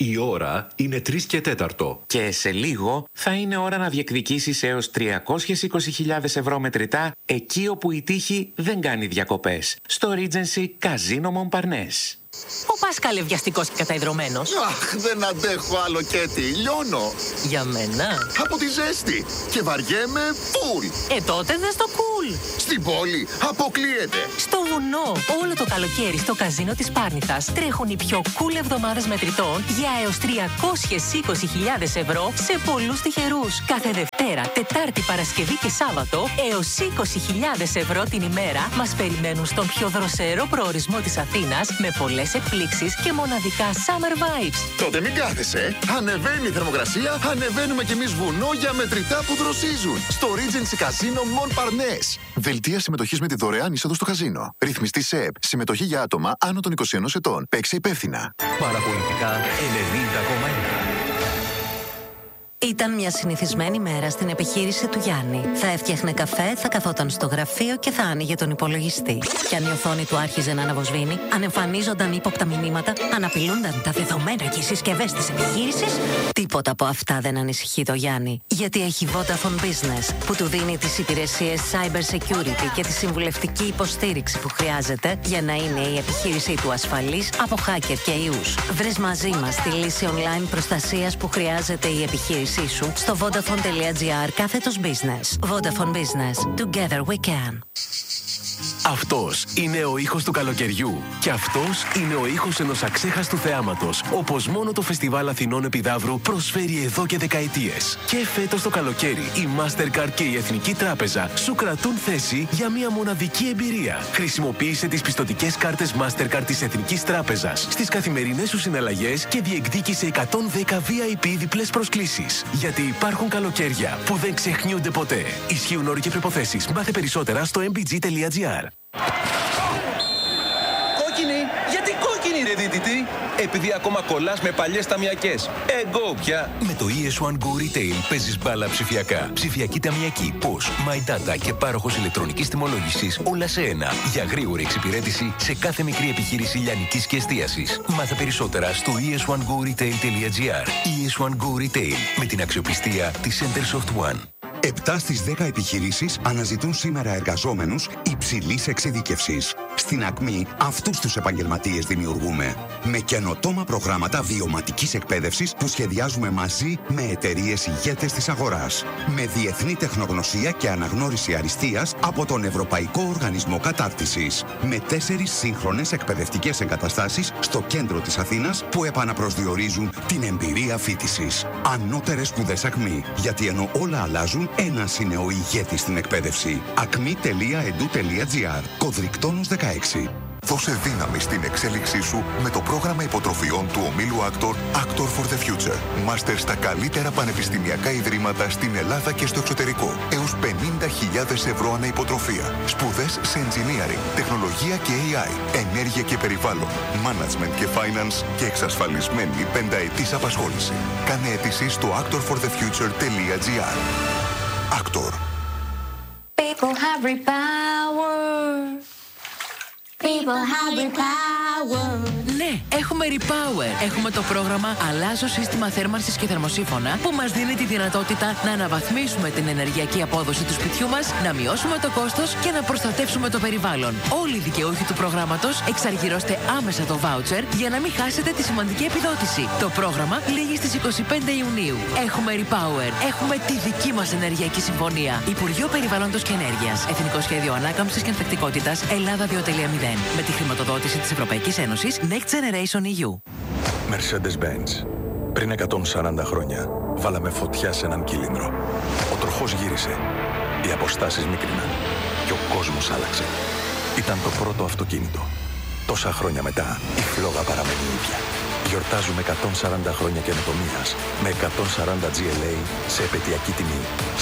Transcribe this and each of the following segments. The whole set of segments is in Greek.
Η ώρα είναι 3 και 4. Και σε λίγο θα είναι ώρα να διεκδικήσεις έως 320.000 ευρώ μετρητά εκεί όπου η τύχη δεν κάνει διακοπές. Στο Regency Casino Montparnasse. Ο Πάσκαλε βιαστικός και καταϊδρωμένος. Αχ, δεν αντέχω άλλο, Κέτι. Λιώνω. Για μένα. Από τη ζέστη. Και βαριέμαι φουλ. Τότε δες το cool. Στην πόλη αποκλείεται. Στο βουνό. Όλο το καλοκαίρι στο καζίνο της Πάρνηθας τρέχουν οι πιο cool εβδομάδες μετρητών για έως 320.000 ευρώ σε πολλούς τυχερούς. Κάθε Δευτέρα, Τετάρτη, Παρασκευή και Σάββατο έως 20.000 ευρώ την ημέρα μας περιμένουν στον πιο δροσερό προορισμό της Αθήνας με πολλές εκπλήξεις και μοναδικά summer vibes. Τότε μην κάθεσαι. Ανεβαίνει η θερμοκρασία, ανεβαίνουμε κι εμείς βουνό για μετρητά που δροσίζουν. Στο Regency Casino Montparnasse. Δελτία συμμετοχής με τη δωρεάν είσοδο στο καζίνο. Ρυθμιστή ΣΕΕΠ. Συμμετοχή για άτομα άνω των 21 ετών. Παίξε υπεύθυνα. Παραπολιτικά 90,1. Ήταν μια συνηθισμένη μέρα στην επιχείρηση του Γιάννη. Θα έφτιαχνε καφέ, θα καθόταν στο γραφείο και θα άνοιγε τον υπολογιστή. Και αν η οθόνη του άρχιζε να αναβοσβήνει, αν εμφανίζονταν ύποπτα μηνύματα, αν απειλούνταν τα δεδομένα και οι συσκευές της επιχείρησης, τίποτα από αυτά δεν ανησυχεί το Γιάννη. Γιατί έχει Vodafone Business, που του δίνει τις υπηρεσίες cyber security και τη συμβουλευτική υποστήριξη που χρειάζεται για να είναι η επιχείρησή του ασφαλής από hacker και ιούς. Βρες μαζί μας τη λύση online προστασίας που χρειάζεται η επιχείρηση σου στο vodafone.gr/business. Vodafone Business. Together we can. Αυτός είναι ο ήχος του καλοκαιριού. Και αυτός είναι ο ήχος ενός αξέχαστου θεάματος, όπως μόνο το Φεστιβάλ Αθηνών Επιδαύρου προσφέρει εδώ και δεκαετίες. Και φέτος το καλοκαίρι, η Mastercard και η Εθνική Τράπεζα σου κρατούν θέση για μια μοναδική εμπειρία. Χρησιμοποίησε τις πιστωτικές κάρτες Mastercard της Εθνικής Τράπεζας στις καθημερινές σου συναλλαγές και διεκδίκησε 110 VIP διπλές προσκλήσεις. Γιατί υπάρχουν καλοκαίρια που δεν ξεχνιούνται ποτέ. Ισχύουν όροι και προϋποθέσεις. Μάθε περισσότερα στο mbg.gr. Κόκκινη! Γιατί κόκκινη ρε δίτητη? Επειδή ακόμα κολλάς με παλιές ταμιακές. Εγώ πια! Με το ES1 Go Retail παίζεις μπάλα ψηφιακά. Ψηφιακή ταμιακή, POS, My Data και πάροχος ηλεκτρονικής τιμολόγησης όλα σε ένα. Για γρήγορη εξυπηρέτηση σε κάθε μικρή επιχείρηση λιανικής και εστίασης. Μάθε περισσότερα στο es1goretail.gr. ES1 Go Retail με την αξιοπιστία της Centersoft One. 7 στις 10 επιχειρήσεις αναζητούν σήμερα εργαζόμενους υψηλής εξειδίκευσης. Στην Ακμή αυτούς τους επαγγελματίες δημιουργούμε. Με καινοτόμα προγράμματα βιωματικής εκπαίδευσης που σχεδιάζουμε μαζί με εταιρείες ηγέτες της αγοράς. Με διεθνή τεχνογνωσία και αναγνώριση αριστείας από τον Ευρωπαϊκό Οργανισμό Κατάρτισης. Με 4 σύγχρονες εκπαιδευτικές εγκαταστάσεις στο κέντρο της Αθήνας που επαναπροσδιορίζουν την εμπειρία φοιτησης. Ανώτερες σπουδές Ακμή. Γιατί ενώ όλα αλλάζουν, ένας είναι ο ηγέτης στην εκπαίδευση. acme.edu.gr. Κωδρικτόνος 16. Δώσε δύναμη στην εξέλιξή σου με το πρόγραμμα υποτροφιών του ομίλου Actor for the Future. Μάστερ στα καλύτερα πανεπιστημιακά ιδρύματα στην Ελλάδα και στο εξωτερικό. Έως 50.000 ευρώ ανά υποτροφία. Σπουδές σε engineering, τεχνολογία και AI, ενέργεια και περιβάλλον, management και finance και εξασφαλισμένη 5ετής απασχόληση. Κάνε αίτηση στο actorforthefuture.gr. Actor. People have power. People have power. Ναι, έχουμε Repower. Έχουμε το πρόγραμμα Αλλάζω σύστημα θέρμανσης και θερμοσύφωνα που μας δίνει τη δυνατότητα να αναβαθμίσουμε την ενεργειακή απόδοση του σπιτιού μας, να μειώσουμε το κόστος και να προστατεύσουμε το περιβάλλον. Όλοι οι δικαιούχοι του προγράμματος εξαργυρώστε άμεσα το voucher για να μην χάσετε τη σημαντική επιδότηση. Το πρόγραμμα λήγει στις 25 Ιουνίου. Έχουμε Repower. Έχουμε τη δική μας ενεργειακή συμφωνία. Υπουργείο Περιβάλλοντος και Ενέργειας. Εθνικό Σχέδιο Ανάκαμψης και Ανθεκτικότητας Ελλάδα 2.0. Με τη χρηματοδότηση της Ευρωπαϊκής Ένωσης Next Generation EU. Mercedes-Benz. Πριν 140 χρόνια βάλαμε φωτιά σε έναν κύλινδρο. Ο τροχός γύρισε. Οι αποστάσεις μίκριναν. Και ο κόσμος άλλαξε. Ήταν το πρώτο αυτοκίνητο. Τόσα χρόνια μετά η φλόγα παραμένει ίδια. Γιορτάζουμε 140 χρόνια καινοτομίας με 140 GLA σε επαιτειακή τιμή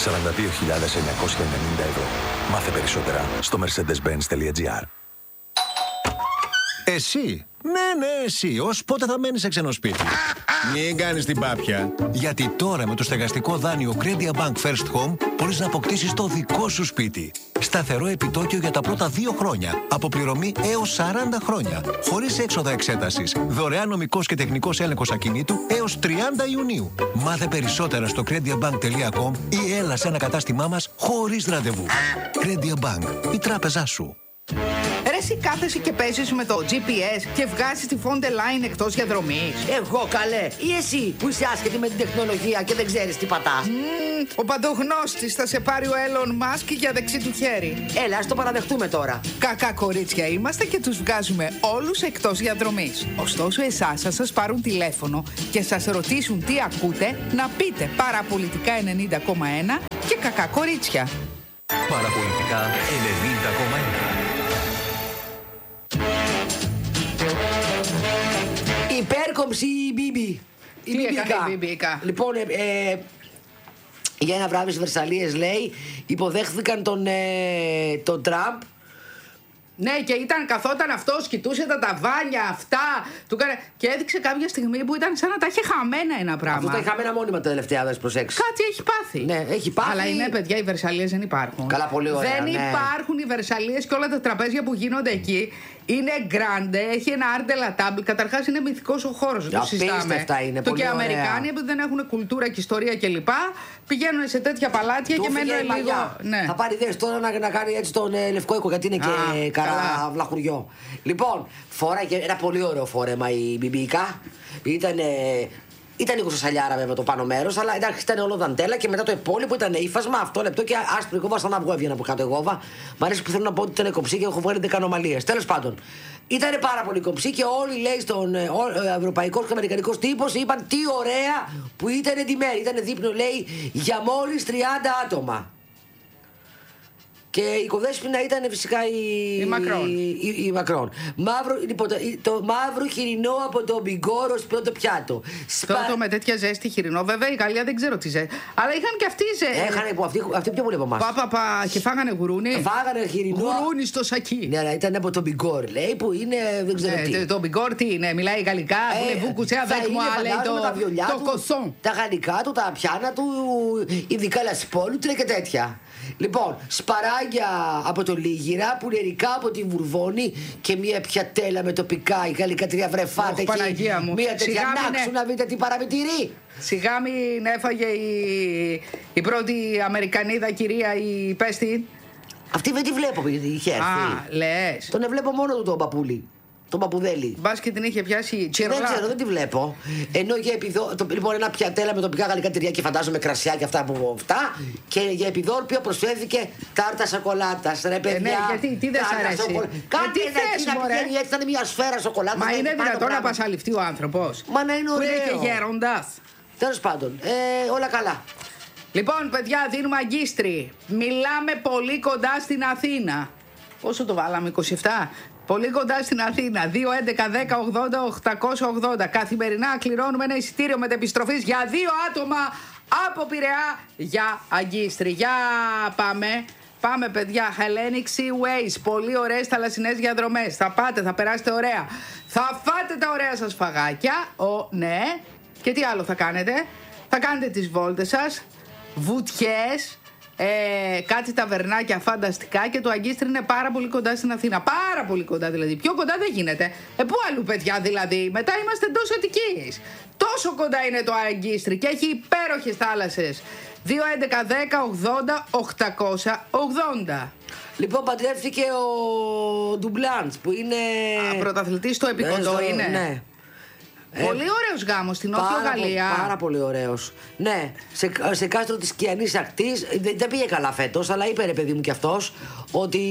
42.990 ευρώ. Μάθε περισσότερα στο mercedes-benz.gr. Εσύ, ναι, εσύ, ως πότε θα μένεις σε ξένο σπίτι? Μην κάνεις την πάπια. Γιατί τώρα με το στεγαστικό δάνειο Credit Bank First Home μπορείς να αποκτήσεις το δικό σου σπίτι. Σταθερό επιτόκιο για τα πρώτα 2 χρόνια. Αποπληρωμή έως 40 χρόνια. Χωρίς έξοδα εξέτασης. Δωρεάν νομικός και τεχνικός έλεγχος ακινήτου έως 30 Ιουνίου. Μάθε περισσότερα στο crediabank.com ή έλα σε ένα κατάστημά μας χωρίς ραντεβού. Credit Bank. Η τράπεζά σου. Ρε εσύ κάθεσαι και παίζεις με το GPS και βγάζεις τη Fonte Line εκτός διαδρομής. Εγώ καλέ, ή εσύ που είσαι άσχετη με την τεχνολογία και δεν ξέρεις τι πατάς. Ο παντογνώστης θα σε πάρει ο Elon Musk για δεξί του χέρι. Έλα, ας το παραδεχτούμε τώρα. Κακά κορίτσια είμαστε και τους βγάζουμε όλους εκτός διαδρομής. Ωστόσο εσάς θα σας πάρουν τηλέφωνο και σας ρωτήσουν τι ακούτε, να πείτε Παραπολιτικά 90,1 και κακά κορίτσια. Παραπολιτικά 90,1. Υπέρκομψη η Μπίμπι. Τι έκανε η Μπίμπικα? Λοιπόν, για ένα βράδυ στις Βερσαλίες, λέει, υποδέχθηκαν τον Τραμπ. Ναι, και καθόταν αυτός, κοιτούσε τα ταβάνια αυτά. Και έδειξε κάποια στιγμή που ήταν σαν να τα είχε χαμένα ένα πράγμα. Αυτό τα είχε χαμένα μόνιμα τα τελευταία, δεν προσέξει. Κάτι έχει πάθει. Ναι, έχει πάθει. Αλλά είναι, παιδιά, οι Βερσαλίες δεν υπάρχουν. Καλά, πολύ ωραία. Δεν υπάρχουν οι Βερσαλίες και όλα τα τραπέζια που γίνονται εκεί. Είναι γκράντε, έχει ένα άρντελα τάμπλ. Καταρχάς είναι μυθικός ο χώρος. Δεν το συζητάμε. Είναι το πολύ και οι ωραία. Αμερικάνοι, επειδή δεν έχουν κουλτούρα και ιστορία κλπ., πηγαίνουν σε τέτοια παλάτια και μένουν λίγο. Ναι. Θα πάρει ιδέες τώρα να κάνει έτσι τον Λευκό Οίκο, γιατί είναι και καλά βλαχουριό. Λοιπόν, φοράει ένα πολύ ωραίο φόρεμα η Μπιμπίκα. Ήταν λίγο σαλιάρα βέβαια το πάνω μέρος, αλλά εντάξει, ήταν όλο δαντέλα και μετά το υπόλοιπο ήταν ύφασμα, αυτό λεπτό και άσπρη κόβα, σαν αυγό έβγαινα από κάτω γόβα. Μ' αρέσει που θέλω να πω ότι ήταν κομψή και έχω βγάλει 10 ανομαλίες. Τέλος πάντων, ήταν πάρα πολύ κομψή και όλοι, λέει, στον ευρωπαϊκό και αμερικανικό τύπο είπαν τι ωραία που ήταν εντυμένη. Ήταν δείπνο, λέει, για μόλις 30 άτομα. Και η κοδέσποινα ήταν φυσικά η Μακρόν. Το μαύρο χοιρινό από τον Μπιγκόρο στο πρώτο πιάτο. Πρώτο με τέτοια ζέστη χοιρινό. Βέβαια η Γαλλία δεν ξέρω τι ζέστη. Αλλά είχαν και αυτοί ζέστη. Έχανε αυτοί πιο πολύ από εμάς. Και φάγανε γουρούνι. Φάγανε χοιρινό. Γουρούνι στο σακί. Ναι, αλλά ήταν από τον Μπιγκόρ, λέει, που είναι. Δεν ξέρω τι. Το Μπιγκόρ τι είναι, μιλάει γαλλικά. Βουλεβού κουτσέα δέχμου, λέει το κοσόν. Τα γαλλικά του, τα πιάνα του, ειδικά λασπόλουτρα και τέτοια. Λοιπόν, σπαράγγια από το Λίγυρα, πουλερικά από τη Βουρβόνη και μία πιατέλα με τοπικά η γαλλικά τρία βρεφάτε εκεί. Μία τέτοια νάξου να δείτε τι παραμετηρεί. Σιγά μην έφαγε η πρώτη Αμερικανίδα κυρία η Πέστη. Αυτή δεν τη βλέπω, είχε έρθει. Α, λες. Τον βλέπω μόνο του τον παππούλη. Τον παπουδέλη. Μπας και την είχε πιάσει τσιρλά. Δεν ξέρω, δεν τη βλέπω. Ενώ για λοιπόν ένα πιατέλα με τοπικά γαλλικά τυριά και φαντάζομαι κρασιά και αυτά από αυτά. Και για επιδόρπιο προσφέρθηκε τάρτα σοκολάτα. Ρε παιδιά. Ναι, γιατί τι δεν σ' αρέσει. Κάτι θες, μωρέ. Έτσι ήταν μια σφαίρα σοκολάτα. Μα είναι δυνατόν να πασαλιφτεί ο άνθρωπος. Μα να είναι ωραίο. Που είναι και γέροντας. Τέλος πάντων, όλα καλά. Λοιπόν, παιδιά, δίνουμε αγκίστρι. Μιλάμε πολύ κοντά στην Αθήνα. Πόσο το βάλαμε, 27? Πολύ κοντά στην Αθήνα. 2, 11, 10, 80, 880. Καθημερινά κληρώνουμε ένα εισιτήριο μετεπιστροφής για 2 άτομα από Πειραιά για αγκίστρι. Για πάμε. Πάμε, παιδιά. Hellenic Seaways. Πολύ ωραίες θαλασσινές διαδρομές. Θα πάτε, θα περάσετε ωραία. Θα φάτε τα ωραία σας φαγάκια. Ναι. Και τι άλλο θα κάνετε? Θα κάνετε τις βόλτες σας. Βουτιές. Κάτι ταβερνάκια φανταστικά και το αγκίστρι είναι πάρα πολύ κοντά στην Αθήνα. Πάρα πολύ κοντά δηλαδή. Πιο κοντά δεν γίνεται. Πού αλλού, παιδιά, δηλαδή? Μετά είμαστε εντός Αττικής. Τόσο κοντά είναι το αγκίστρι και έχει υπέροχες θάλασσες. 2, 11, 10, 80, 880. Λοιπόν, παντρεύτηκε ο Ντουμπλάντς που είναι. Πρωταθλητής στο επικοντό είναι. Ναι. Πολύ ωραίος γάμος στην Νότια Γαλλία. Πάρα πολύ ωραίος. Ναι, σε κάστρο της Κιανής Ακτής. Δεν πήγε καλά φέτος, αλλά είπε, ρε παιδί μου κι αυτός, ότι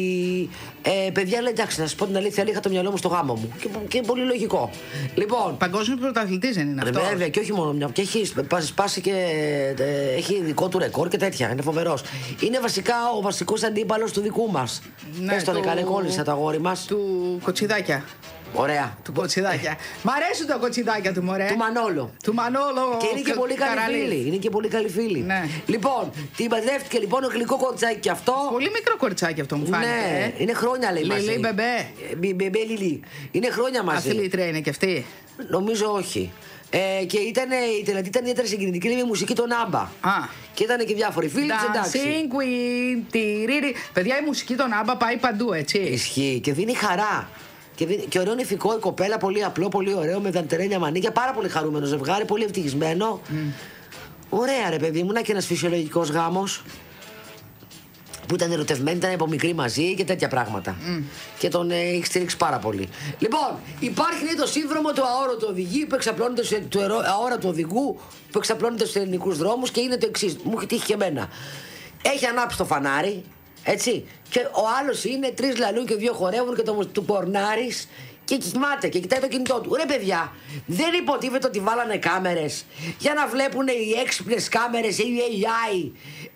παιδιά, λέει, εντάξει, να σας πω την αλήθεια, είχα το μυαλό μου στο γάμο μου. Και πολύ λογικό. Λοιπόν. Παγκόσμιος πρωταθλητής δεν είναι αυτό? Βέβαια, και όχι μόνο μια. Και έχει σπάσει και έχει δικό του ρεκόρ και τέτοια. Είναι φοβερός. Είναι βασικά ο βασικός αντίπαλος του δικού μας. Ναι, πες τον, καλέ, κόλλησε το αγόρι μας. Του Κοτσιδάκια. Ωραία. Του Κοτσιδάκια. Μ' αρέσουν τα κοτσιδάκια του, μωρέ. Του Μανόλο. Του Μανόλο. Και είναι και πολύ καλή φίλη. Είναι και πολύ καλή φίλη. Ναι. Λοιπόν, την παντρεύτηκε λοιπόν, ο γλυκό κοριτσάκι κι αυτό. Πολύ μικρό κοριτσάκι αυτό μου φάνηκε. Ναι, είναι χρόνια, λέει, μαζί. Λιλί μπεμπέ. Μπεμπέ Λιλί. Είναι χρόνια μαζί. Αθλήτρια είναι κι αυτή? Νομίζω όχι. Και η τελετή ήταν ιδιαίτερα συγκινητική, λέει, με μουσική των Άμπα. Και ήταν και διάφοροι φίλοι της, εντάξει. Dancing Queen, τυρίρι. Παιδιά, η μουσική των Άμπα πάει παντού, έτσι. Ισχύει και δίνει χαρά. Και ωραίο νηφικό, η κοπέλα, πολύ απλό, πολύ ωραίο, με δαντερένια μανίκια, πάρα πολύ χαρούμενο ζευγάρι, πολύ ευτυχισμένο. Ωραία, ρε παιδί μου, να και ένας φυσιολογικός γάμος. Που ήταν ερωτευμένοι, ήταν από μικρή μαζί και τέτοια πράγματα. Και τον έχει στηρίξει πάρα πολύ. Λοιπόν, υπάρχει, λέει, το σύνδρομο του αόρατου οδηγού που εξαπλώνεται αόρατου οδηγού που εξαπλώνεται στους ελληνικούς δρόμους και είναι το εξής. Μου έχει τύχει και εμένα. Έχει ανάψει το φανάρι, έτσι, και ο άλλος είναι 3 λαλούν και 2 χορεύουν και του πορνάρεις και κοιμάται και κοιτάει το κινητό του. Ρε παιδιά, δεν υποτίθεται ότι βάλανε κάμερες για να βλέπουν οι έξυπνες κάμερες ή η AI